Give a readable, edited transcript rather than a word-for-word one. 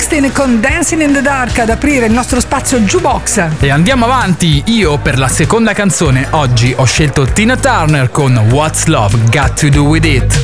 Springsteen con Dancing in the Dark ad aprire il nostro spazio Jukebox. E andiamo avanti, io per la seconda canzone oggi ho scelto Tina Turner con What's Love Got to Do With It.